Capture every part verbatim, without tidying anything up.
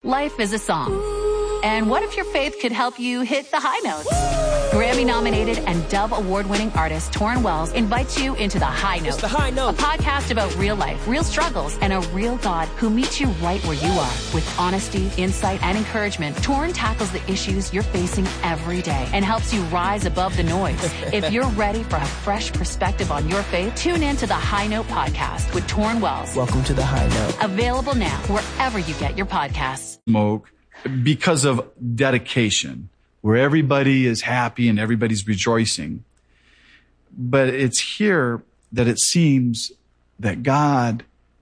Life is a song. And what if your faith could help you hit the high notes? Grammy-nominated and Dove Award-winning artist Torrin Wells invites you into The High Note. It's The High Note. A podcast about real life, real struggles, and a real God who meets you right where you are. With honesty, insight, and encouragement, Torrin tackles the issues you're facing every day and helps you rise above the noise. If you're ready for a fresh perspective on your faith, tune in to The High Note podcast with Torrin Wells. Welcome to The High Note. Available now wherever you get your podcasts. Smoke because of dedication, where everybody is happy and everybody's rejoicing. But it's here that it seems that God,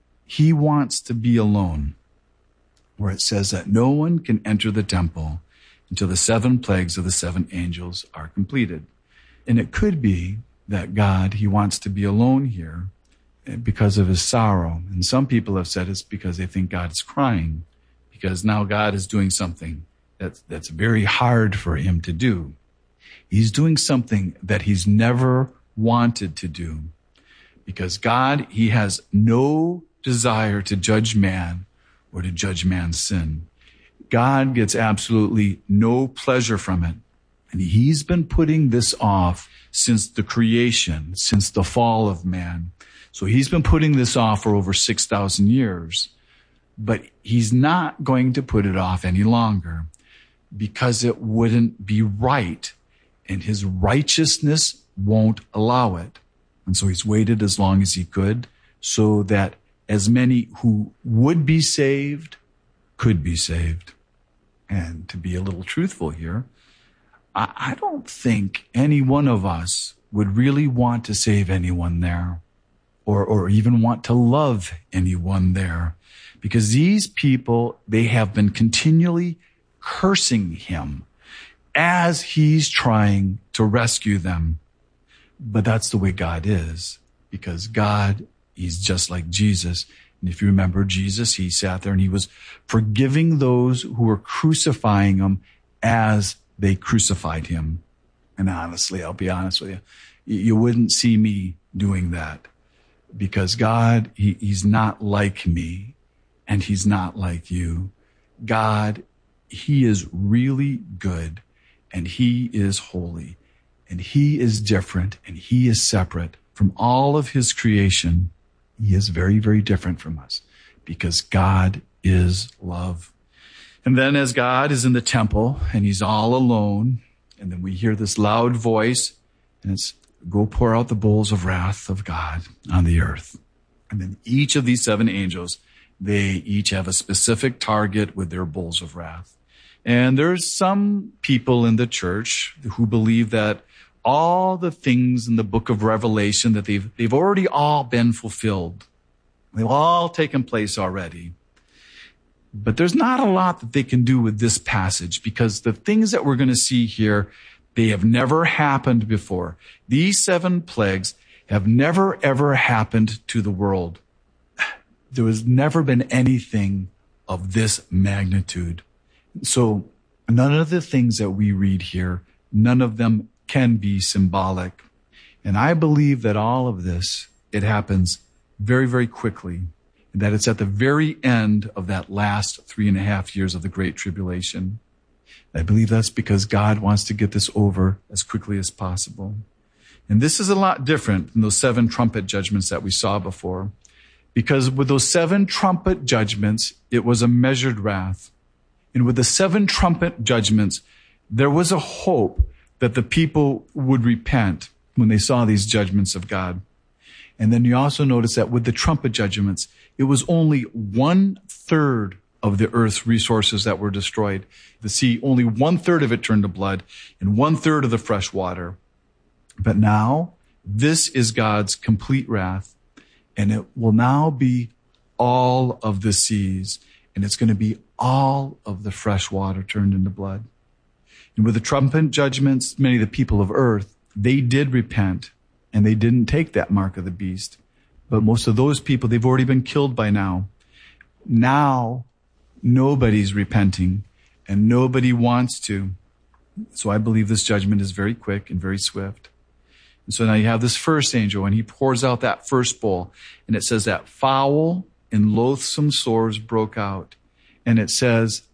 he wants to be alone, where it says that no one can enter the temple until the seven plagues of the seven angels are completed. And it could be that God, he wants to be alone here because of his sorrow. And some people have said it's because they think God is crying, because now God is doing something that's, that's very hard for him to do. He's doing something that he's never wanted to do, because God, he has no desire to judge man or to judge man's sin. God gets absolutely no pleasure from it. And he's been putting this off since the creation, since the fall of man. So he's been putting this off for over six thousand years. But he's not going to put it off any longer, because it wouldn't be right, and his righteousness won't allow it. And so he's waited as long as he could, so that as many who would be saved could be saved. And to be a little truthful here, I, I don't think any one of us would really want to save anyone there, or, or even want to love anyone there. Because these people, they have been continually cursing him as he's trying to rescue them. But that's the way God is, because God, he's just like Jesus. And if you remember Jesus, he sat there and he was forgiving those who were crucifying him as they crucified him. And honestly, I'll be honest with you, you wouldn't see me doing that, because God, he, he's not like me. And he's not like you. God, he is really good, and he is holy, and he is different, and he is separate from all of his creation. He is very, very different from us, because God is love. And then as God is in the temple and he's all alone, and then we hear this loud voice, and it's, go pour out the bowls of wrath of God on the earth. And then each of these seven angels, they each have a specific target with their bowls of wrath. And there's some people in the church who believe that all the things in the book of Revelation, that they've, they've already all been fulfilled. They've all taken place already. But there's not a lot that they can do with this passage, because the things that we're going to see here, they have never happened before. These seven plagues have never, ever happened to the world. There has never been anything of this magnitude. So none of the things that we read here, none of them can be symbolic. And I believe that all of this, it happens very, very quickly, and that it's at the very end of that last three and a half years of the Great Tribulation. I believe that's because God wants to get this over as quickly as possible. And this is a lot different than those seven trumpet judgments that we saw before. Because with those seven trumpet judgments, it was a measured wrath. And with the seven trumpet judgments, there was a hope that the people would repent when they saw these judgments of God. And then you also notice that with the trumpet judgments, it was only one third of the earth's resources that were destroyed. The sea, only one third of it turned to blood, and one third of the fresh water. But now, this is God's complete wrath. And it will now be all of the seas, and it's going to be all of the fresh water turned into blood. And with the trumpet judgments, many of the people of earth, they did repent, and they didn't take that mark of the beast. But most of those people, they've already been killed by now. Now, nobody's repenting, and nobody wants to. So I believe this judgment is very quick and very swift. And so now you have this first angel, and he pours out that first bowl. And it says that foul and loathsome sores broke out. And it says